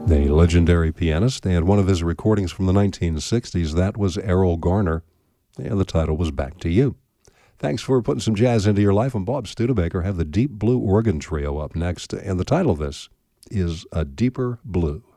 The legendary pianist, and one of his recordings from the 1960s, that was Errol Garner, and the title was Back to You. Thanks for putting some jazz into your life. I'm Bob Studebaker. Have the Deep Blue Organ Trio up next, and the title of this is A Deeper Blue.